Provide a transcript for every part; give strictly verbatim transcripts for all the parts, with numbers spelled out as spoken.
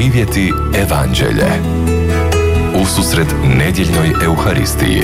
Živjeti evanđelje. Ususret nedjeljnoj Euharistiji.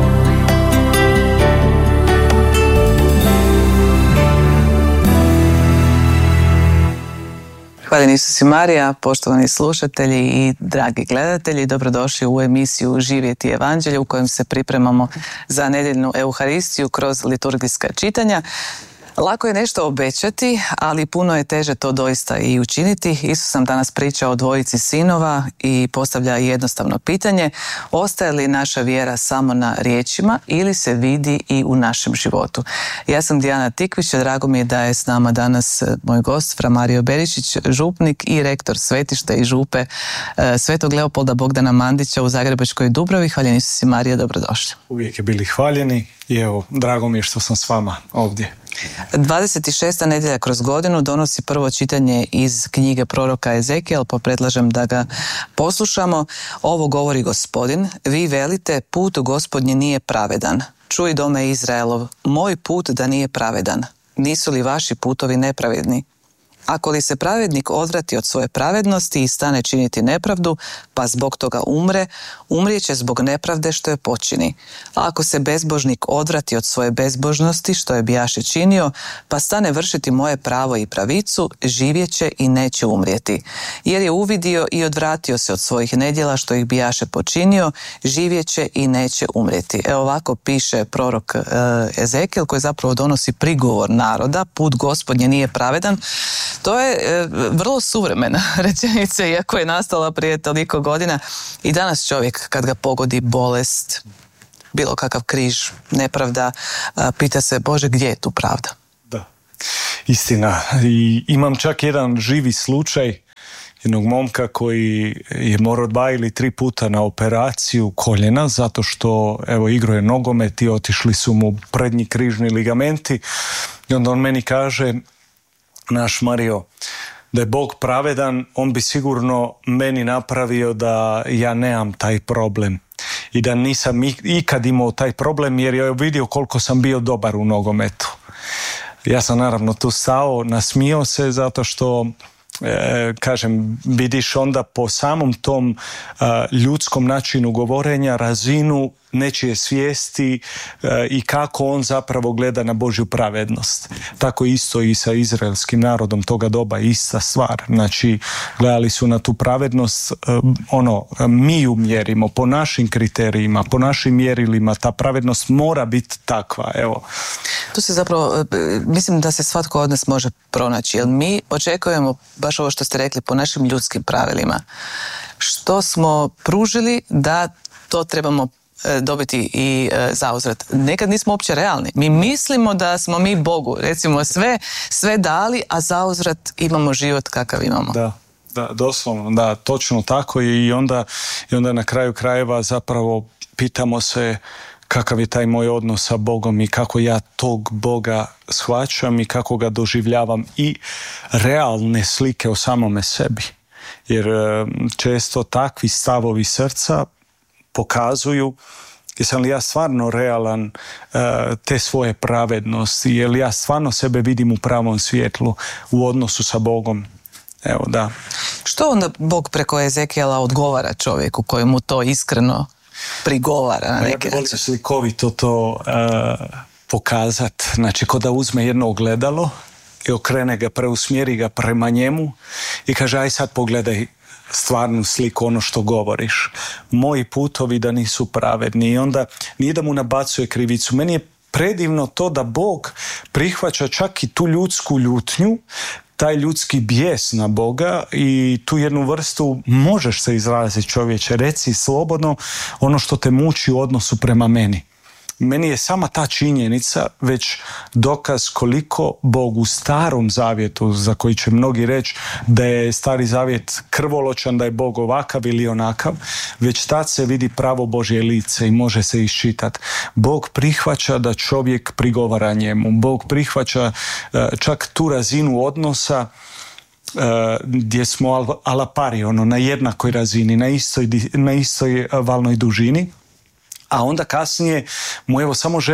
Hvala Isus i Marija, poštovani slušatelji i dragi gledatelji, dobrodošli u emisiju Živjeti evanđelje u kojem se pripremamo za nedjeljnu Euharistiju kroz liturgijska čitanja. Lako je nešto obećati, ali puno je teže to doista i učiniti. Isus nam danas priča o dvojici sinova i postavlja jednostavno pitanje: ostaje li naša vjera samo na riječima ili se vidi i u našem životu? Ja sam Dijana Tikvić, drago mi je da je s nama danas moj gost Fra Mario Beričić, župnik i rektor svetišta i župe Svetog Leopolda Bogdana Mandića u Zagrebačkoj Dubravi. Hvaljen Isus i Marija, dobrodošli. Uvijek je bili hvaljeni i evo, drago mi je što sam s vama ovdje. dvadeset šesta nedjelja kroz godinu donosi prvo čitanje iz knjige proroka Ezekijel, pa predlažem da ga poslušamo. Ovo govori Gospodin: vi velite, put Gospodnji nije pravedan. Čuj, dome Izraelov, moj put da nije pravedan. Nisu li vaši putovi nepravedni? Ako li se pravednik odvrati od svoje pravednosti i stane činiti nepravdu, pa zbog toga umre, umrijeće zbog nepravde što je počini. A ako se bezbožnik odvrati od svoje bezbožnosti što je bijaše činio, pa stane vršiti moje pravo i pravicu, živjeće i neće umrijeti. Jer je uvidio i odvratio se od svojih nedjela što ih bijaše počinio, živjeće i neće umrijeti. Evo ovako piše prorok e, Ezekijel, koji zapravo donosi prigovor naroda: put Gospodnje nije pravedan. To je e, vrlo suvremena rečenica, iako je nastala prije toliko godina. I danas čovjek kad ga pogodi bolest, bilo kakav križ, nepravda, a, pita se: Bože, gdje je tu pravda? Da, istina. I imam čak jedan živi slučaj jednog momka koji je morao dva ili tri puta na operaciju koljena zato što, evo, igrao je nogomet i otišli su mu prednji križni ligamenti. I onda on meni kaže: naš Mario, da je Bog pravedan, on bi sigurno meni napravio da ja nemam taj problem i da nisam ikad imao taj problem, jer je vidio koliko sam bio dobar u nogometu. Ja sam naravno tu stao, nasmijao se zato što E, kažem, vidiš onda po samom tom a, ljudskom načinu govorenja razinu nečije svijesti a, i kako on zapravo gleda na Božju pravednost. Tako isto i sa izraelskim narodom toga doba, ista stvar. Znači, gledali su na tu pravednost, a, ono, mi ju mjerimo po našim kriterijima, po našim mjerilima, ta pravednost mora biti takva, evo. Tu se zapravo, mislim da se svatko od nas može pronaći, jer mi očekujemo baš ovo što ste rekli, po našim ljudskim pravilima. Što smo pružili da to trebamo dobiti i zauzvrat. Nekad nismo uopće realni. Mi mislimo da smo mi Bogu, recimo, sve, sve dali, a zauzvrat imamo život kakav imamo. Da. Da, doslovno, da, točno tako. I onda, i onda na kraju krajeva zapravo pitamo se kakav je taj moj odnos sa Bogom i kako ja tog Boga shvaćam i kako ga doživljavam, i realne slike o samome sebi. Jer često takvi stavovi srca pokazuju jesam li ja stvarno realan te svoje pravednosti, je li ja stvarno sebe vidim u pravom svjetlu u odnosu sa Bogom. Evo, da. Što onda Bog preko Ezekijela odgovara čovjeku koji mu to iskreno prigovara na neki način? Ja bih volio slikovito to uh, pokazat. Znači, ko da uzme jedno ogledalo i okrene ga, preusmjeri ga prema njemu i kaže: aj sad pogledaj stvarnu sliku, ono što govoriš. Moji putovi da nisu pravedni. I onda nije da mu nabacuje krivicu. Meni je predivno to da Bog prihvaća čak i tu ljudsku ljutnju, taj ljudski bijes na Boga i tu jednu vrstu, možeš se izraziti čovječe, reci slobodno ono što te muči u odnosu prema meni. Meni je sama ta činjenica već dokaz koliko Bog u Starom zavjetu, za koji će mnogi reći da je Stari zavjet krvoločan, da je Bog ovakav ili onakav, već tad se vidi pravo Božje lice i može se iščitati. Bog prihvaća da čovjek prigovara njemu. Bog prihvaća čak tu razinu odnosa gdje smo ala pari, ono, na jednakoj razini, na istoj, na istoj valnoj dužini. A onda kasnije mu evo samo želi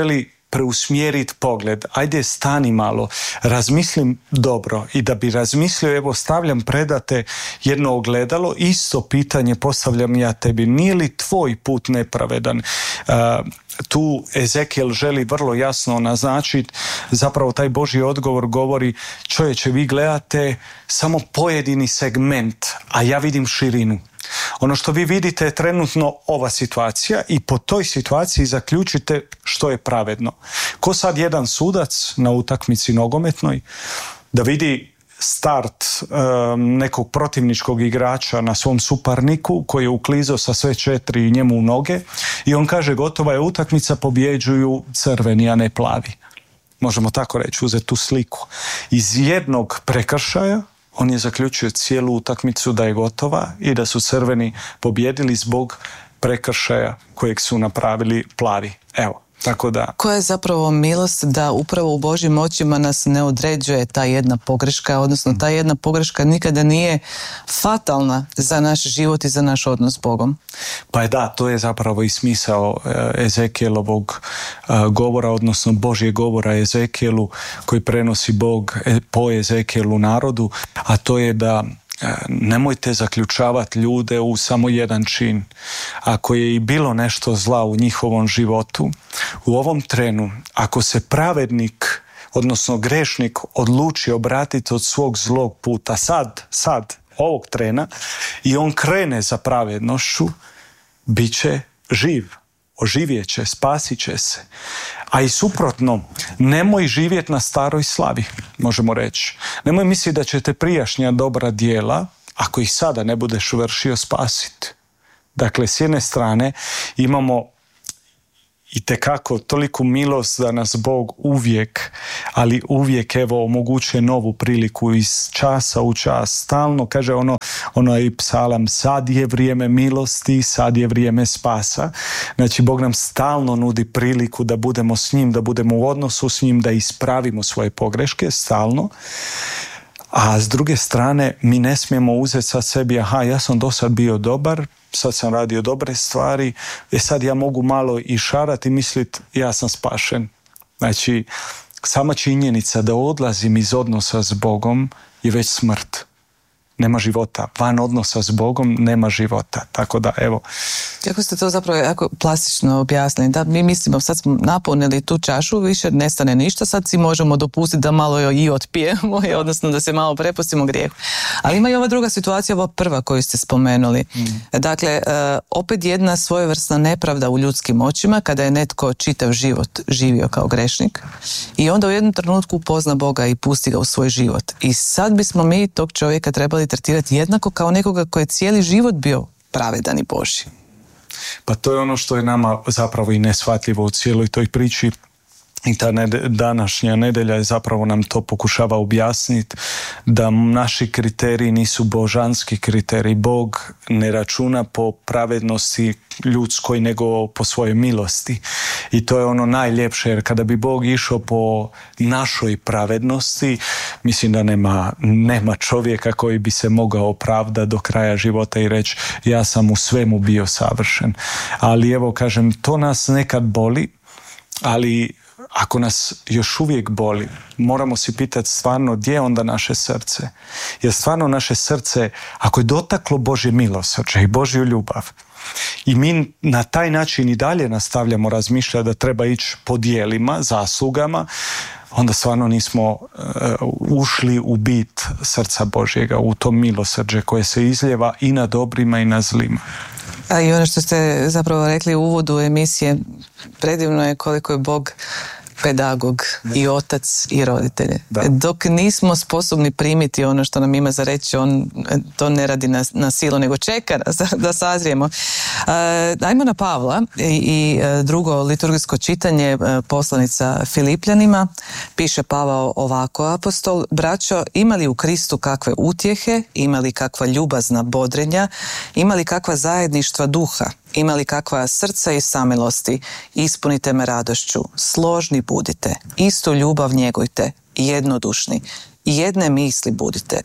preusmjeriti pogled. Ajde, stani malo, razmislim dobro. I da bi razmislio, evo, stavljam predate jedno ogledalo, isto pitanje postavljam ja tebi. Nije li tvoj put nepravedan? Uh, tu Ezekijel želi vrlo jasno naznačiti, zapravo taj Božji odgovor govori, čovječe, vi gledate samo pojedini segment, a ja vidim širinu. Ono što vi vidite je trenutno ova situacija i po toj situaciji zaključite što je pravedno. Ko sad jedan sudac na utakmici nogometnoj da vidi start um, nekog protivničkog igrača na svom suparniku koji je uklizao sa sve četiri njemu u noge i on kaže gotova je utakmica, pobjeđuju crveni, a ne plavi. Možemo tako reći, uzeti tu sliku. Iz jednog prekršaja on je zaključio cijelu utakmicu da je gotova i da su crveni pobjedili zbog prekršaja kojeg su napravili plavi. Evo, tako da... Koja je zapravo milost da upravo u Božjim očima nas ne određuje ta jedna pogreška, odnosno ta jedna pogreška nikada nije fatalna za naš život i za naš odnos s Bogom. Pa je da, to je zapravo i smisao Ezekielovog govora, odnosno Božje govora Ezekijelu koji prenosi Bog po Ezekijelu narodu, a to je da nemojte zaključavati ljude u samo jedan čin. Ako je i bilo nešto zla u njihovom životu, u ovom trenu, ako se pravednik, odnosno grešnik, odluči obratiti od svog zlog puta, sad, sad, ovog trena, i on krene za pravednošću, bit će živ, oživjet će, spasit će se. A i suprotno, nemoj živjeti na staroj slavi, možemo reći. Nemoj misliti da će te prijašnja dobra djela, ako ih sada ne budeš vršio, spasiti. Dakle, s jedne strane imamo itekako toliku milost da nas Bog uvijek, ali uvijek evo omogućuje novu priliku iz časa u čas. Stalno kaže ono, ono je i psalam, sad je vrijeme milosti, sad je vrijeme spasa. Znači Bog nam stalno nudi priliku da budemo s njim, da budemo u odnosu s njim, da ispravimo svoje pogreške, stalno. A s druge strane, mi ne smijemo uzeti sad sebi, aha, ja sam do sad bio dobar, sad sam radio dobre stvari, e sad ja mogu malo i šarati i misliti, ja sam spašen. Znači, sama činjenica da odlazim iz odnosa s Bogom je već smrt. Nema života. Van odnosa s Bogom nema života. Tako da, evo. Kako ste to zapravo jako plastično objasnili? Da, mi mislimo, sad smo napunili tu čašu, više nestane ništa, sad si možemo dopustiti da malo i otpijemo, odnosno da se malo prepustimo grijehu. Ali ima i ova druga situacija, ova prva koju ste spomenuli. Mm. Dakle, opet jedna svojevrsna nepravda u ljudskim očima, kada je netko čitav život živio kao grešnik i onda u jednom trenutku upozna Boga i pusti ga u svoj život. I sad bismo mi tog čovjeka trebali tretirati jednako kao nekoga koji je cijeli život bio pravedan i Božji. Pa to je ono što je nama zapravo i neshvatljivo u cijeloj toj priči. I ta ned- današnja nedjelja je zapravo nam to pokušava objasniti, da naši kriteriji nisu božanski kriteriji. Bog ne računa po pravednosti ljudskoj, nego po svojoj milosti. I to je ono najljepše, jer kada bi Bog išao po našoj pravednosti, mislim da nema, nema čovjeka koji bi se mogao opravdati do kraja života i reći ja sam u svemu bio savršen. Ali evo, kažem, to nas nekad boli, ali ako nas još uvijek boli, moramo si pitati stvarno gdje je onda naše srce. Jer stvarno naše srce, ako je dotaklo Božje milosrđe i Božju ljubav, i mi na taj način i dalje nastavljamo razmišljati da treba ići po dijelima, zaslugama, onda stvarno nismo uh, ušli u bit srca Božjega, u to milosrđe koje se izljeva i na dobrima i na zlima. A i ono što ste zapravo rekli u uvodu emisije, predivno je koliko je Bog pedagog i otac i roditelj. Da. Dok nismo sposobni primiti ono što nam ima za reći, on to ne radi na, na silu, nego čeka da, da sazrijemo. Uh, ajmo na Pavla i, i drugo liturgijsko čitanje, poslanica Filipljanima. Piše Pavao ovako: apostol, braćo, imali u Kristu kakve utjehe, imali kakva ljubazna bodrenja, imali kakva zajedništva duha, imali kakva srca i samilosti, ispunite me radošću, složni budite, istu ljubav njegujte, jednodušni, jedne misli budite,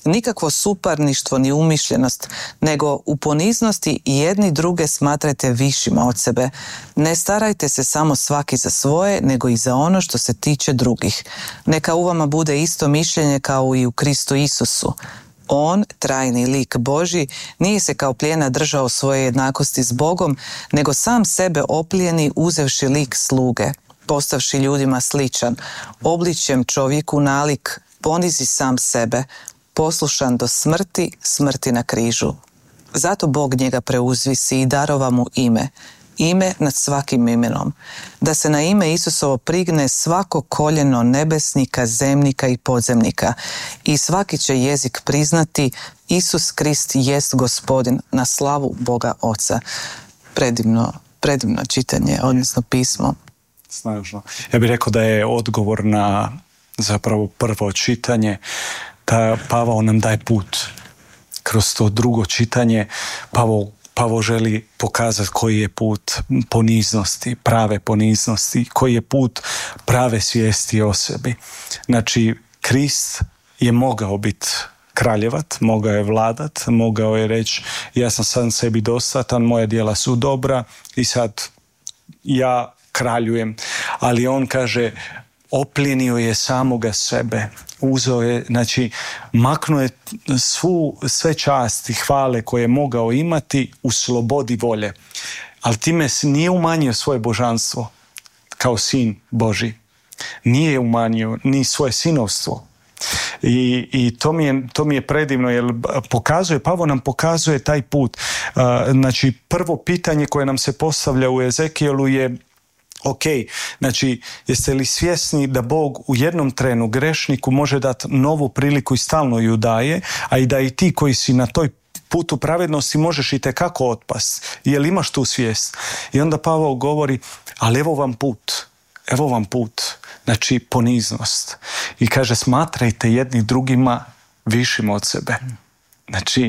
nikakvo suparništvo ni umišljenost, nego u poniznosti jedni druge smatrajte višima od sebe. Ne starajte se samo svaki za svoje, nego i za ono što se tiče drugih. Neka u vama bude isto mišljenje kao i u Kristu Isusu. On, trajni lik Božji, nije se kao plijena držao svoje jednakosti s Bogom, nego sam sebe oplijeni uzevši lik sluge, postavši ljudima sličan, obličjem čovjeku nalik, ponizi sam sebe, poslušan do smrti, smrti na križu. Zato Bog njega preuzvisi i darova mu ime, ime nad svakim imenom, da se na ime Isusovo prigne svako koljeno nebesnika, zemnika i podzemnika i svaki će jezik priznati Isus Krist jest Gospodin na slavu Boga Oca. Predivno, predivno čitanje, odnosno pismo. Snažno. Ja bih rekao da je odgovor na zapravo prvo čitanje da Pavao nam daje put. Kroz to drugo čitanje Pavao, Pavao želi pokazati koji je put poniznosti, prave poniznosti, koji je put prave svijesti o sebi. Znači, Krist je mogao biti kraljevat, mogao je vladat, mogao je reći ja sam sam sebi dostatan, moja djela su dobra i sad ja kraljujem. Ali on kaže oplijenio je samoga sebe, uzeo je, znači maknuo je svu, sve časti, hvale koje je mogao imati u slobodi volje. Ali time nije umanjio svoje božanstvo kao sin Božji. Nije umanjio ni svoje sinovstvo. I, i to, mi je, to mi je predivno jer pokazuje, Pavao nam pokazuje taj put. Uh, znači prvo pitanje koje nam se postavlja u Ezekijelu je ok, znači jeste li svjesni da Bog u jednom trenu grešniku može dati novu priliku i stalno ju daje, a i da i ti koji si na toj putu pravednosti možeš i tekako otpast. Jel imaš tu svijest? I onda Pavao govori, ali evo vam put, evo vam put, znači poniznost. I kaže smatrajte jedni drugima višim od sebe. Znači